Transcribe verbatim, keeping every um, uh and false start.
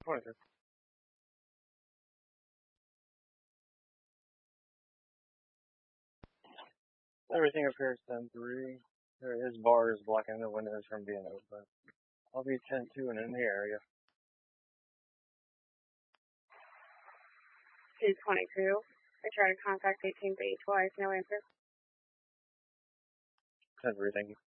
twenty-two. Everything appears ten three. There is bars blocking the windows from being open. I'll be ten two and in the area. two twenty-two. I tried to contact eighteenth eight twice, no answer. ten three, thank you.